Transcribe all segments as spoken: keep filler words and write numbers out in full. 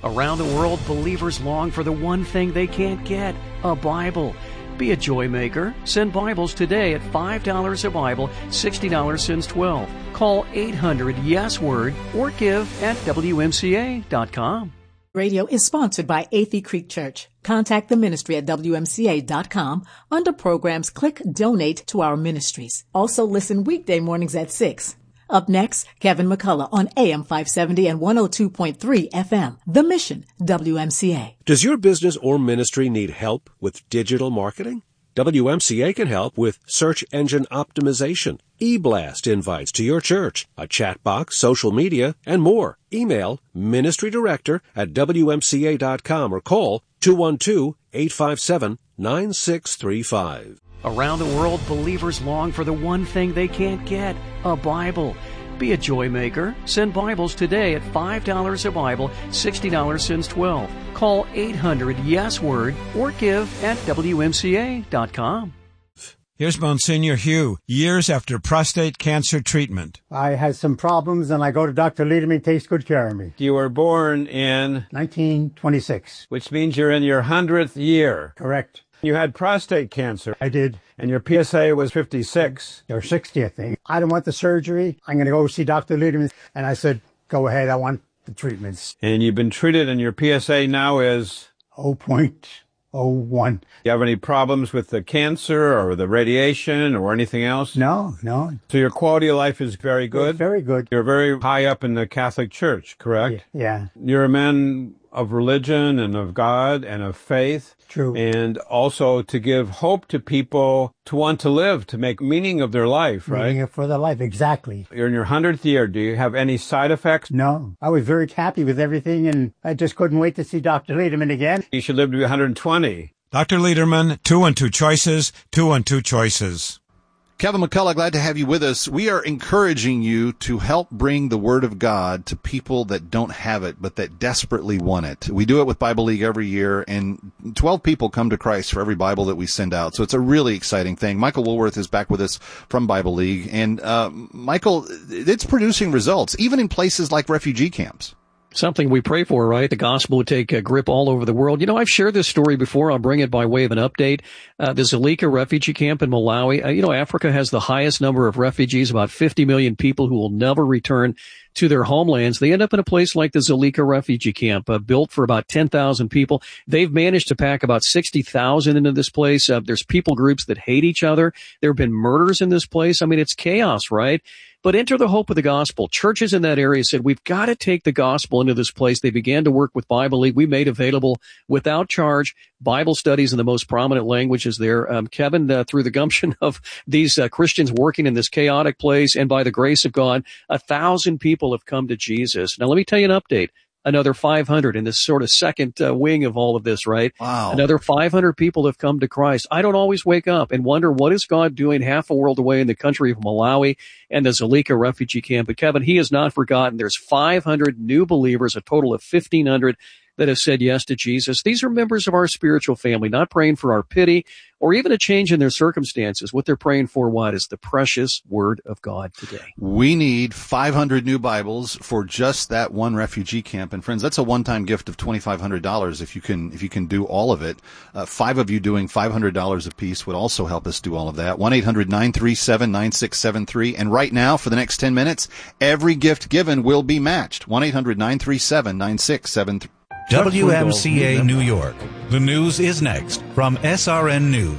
Around the world, believers long for the one thing they can't get, a Bible. Be a joy maker. Send Bibles today at five dollars a Bible, sixty dollars since twelve. Call eight hundred yes word or give at W M C A dot com. Radio is sponsored by Athey Creek Church. Contact the ministry at W M C A dot com. Under programs, click Donate to our ministries. Also listen weekday mornings at six. Up next, Kevin McCullough on A M five seventy and one oh two point three F M. The Mission, W M C A. Does your business or ministry need help with digital marketing? W M C A can help with search engine optimization, e-blast invites to your church, a chat box, social media, and more. Email ministry director at W M C A dot com or call two one two, eight five seven, nine six three five. Around the world, believers long for the one thing they can't get, a Bible. Be a joy maker. Send Bibles today at five dollars a Bible, sixty dollars since twelve. Call eight hundred yes word or give at W M C A dot com. Here's Monsignor Hugh, years after prostate cancer treatment. I had some problems, and I go to Doctor Lederman. He takes good care of me. You were born in? nineteen twenty-six. Which means you're in your hundredth year. Correct. You had prostate cancer. I did. And your P S A was fifty-six. Or sixty, I think. I don't want the surgery. I'm going to go see Doctor Lederman. And I said, go ahead, I want the treatments. And you've been treated, and your P S A now is? zero point zero one. Do you have any problems with the cancer or the radiation or anything else? No, no. So your quality of life is very good? It's very good. You're very high up in the Catholic Church, correct? Yeah. yeah. You're a man of religion and of God and of faith. True. And also to give hope to people to want to live, to make meaning of their life, right? Meaning for their life, exactly. You're in your hundredth year. Do you have any side effects? No. I was very happy with everything, and I just couldn't wait to see Doctor Lederman again. You should live to be one hundred twenty. Doctor Lederman, two and two choices, two and two choices. Kevin McCullough, glad to have you with us. We are encouraging you to help bring the Word of God to people that don't have it, but that desperately want it. We do it with Bible League every year, and twelve people come to Christ for every Bible that we send out. So it's a really exciting thing. Michael Woolworth is back with us from Bible League. And, uh, Michael, it's producing results, even in places like refugee camps. Something we pray for, right? The gospel would take a grip all over the world. You know, I've shared this story before. I'll bring it by way of an update. Uh, the Zulika refugee camp in Malawi. Uh, you know, Africa has the highest number of refugees, about fifty million people who will never return to their homelands. They end up in a place like the Zulika refugee camp, uh, built for about ten thousand people. They've managed to pack about sixty thousand into this place. Uh, there's people groups that hate each other. There have been murders in this place. I mean, it's chaos, right? But enter the hope of the gospel. Churches in that area said, we've got to take the gospel into this place. They began to work with Bible League. We made available without charge Bible studies in the most prominent languages there. Um, Kevin, uh, through the gumption of these uh, Christians working in this chaotic place, and by the grace of God, a thousand people have come to Jesus. Now, let me tell you an update. Another five hundred in this sort of second uh, wing of all of this, right? Wow. Another five hundred people have come to Christ. I don't always wake up and wonder, what is God doing half a world away in the country of Malawi and the Zulika refugee camp? But Kevin, he has not forgotten. There's five hundred new believers, a total of fifteen hundred that have said yes to Jesus. These are members of our spiritual family, not praying for our pity or even a change in their circumstances. What they're praying for, what, is the precious Word of God today. We need five hundred new Bibles for just that one refugee camp. And friends, that's a one-time gift of twenty-five hundred dollars if you can if you can do all of it. Uh, five of you doing five hundred dollars apiece would also help us do all of that. one eight hundred nine three seven nine six seven three. And right now, for the next ten minutes, every gift given will be matched. one eight hundred nine three seven nine six seven three. W M C A New York. The news is next from S R N News.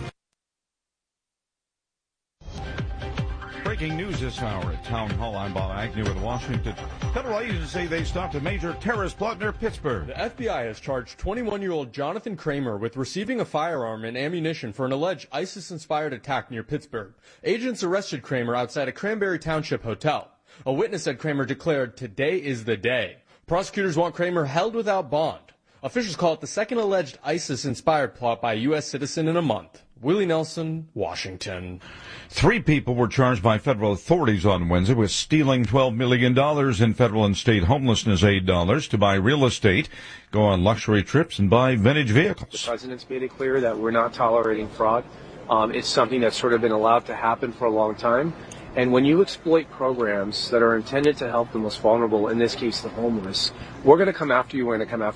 Breaking news this hour at Town Hall. I'm Bob Agnew in Washington. Federal agents say they stopped a major terrorist plot near Pittsburgh. The F B I has charged twenty-one-year-old Jonathan Kramer with receiving a firearm and ammunition for an alleged ISIS-inspired attack near Pittsburgh. Agents arrested Kramer outside a Cranberry Township hotel. A witness said Kramer declared, "Today is the day." Prosecutors want Kramer held without bond. Officials call it the second alleged ISIS-inspired plot by a U S citizen in a month. Willie Nelson, Washington. Three people were charged by federal authorities on Wednesday with stealing twelve million dollars in federal and state homelessness aid dollars to buy real estate, go on luxury trips, and buy vintage vehicles. The president's made it clear that we're not tolerating fraud. Um, it's something that's sort of been allowed to happen for a long time. And when you exploit programs that are intended to help the most vulnerable, in this case the homeless, we're going to come after you. We're going to come after